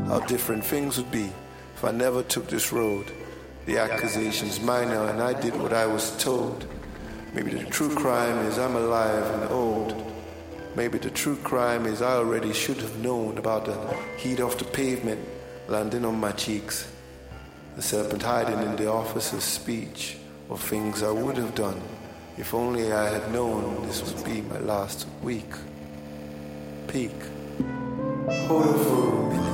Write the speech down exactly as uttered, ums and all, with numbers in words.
how different things would be if I never took this road. The accusation's minor and I did what I was told. Maybe the true crime is I'm alive and old. Maybe the true crime is I already should have known about the heat of the pavement landing on my cheeks. The serpent hiding in the officer's speech of things I would have done if only I had known this would be my last week. Peak. Hold it for a minute.